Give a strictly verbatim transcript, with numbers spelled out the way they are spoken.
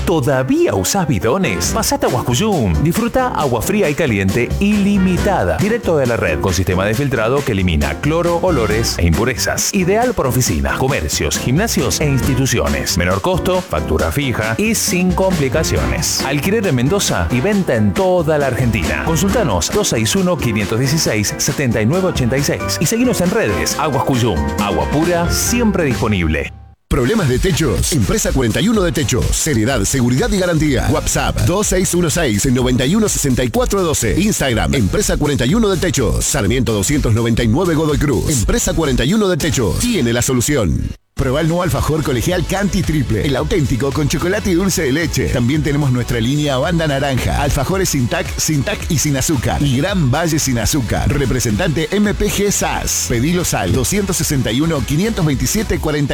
¿Todavía usás bidones? Pasate a Huascuyum. Disfruta agua fría y caliente ilimitada, directo de la red, con sistema de filtrado que elimina cloro, olores e impurezas. Ideal para oficinas, comercios, gimnasios e instituciones. Menor costo, factura fija y sin complicaciones. Alquiler en Mendoza y venta en toda la Argentina. Consultanos dos seis uno, cinco uno seis, siete nueve ocho seis y seguinos en redes. Huascuyum, agua pura, siempre disponible. ¿Problemas de techos? Empresa cuarenta y uno de Techos. Seriedad, seguridad y garantía. WhatsApp dos seis uno seis, nueve uno seis cuatro uno dos. Instagram, Empresa cuarenta y uno de Techos. Sarmiento doscientos noventa y nueve Godoy Cruz. Empresa cuarenta y uno de Techos. Tiene la solución. Probá el nuevo alfajor colegial Canti Triple, el auténtico con chocolate y dulce de leche. También tenemos nuestra línea Banda Naranja, alfajores sin tac, sin tac y sin azúcar. Y Gran Valle sin azúcar. Representante M P G S A S. Pedilos al dos seis uno, cinco dos siete, cuarenta